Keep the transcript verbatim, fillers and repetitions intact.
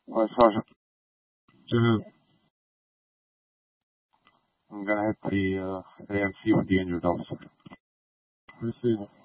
Well, Sasha, just, I'm gonna hit the uh, A M C with the injured officer. Receive.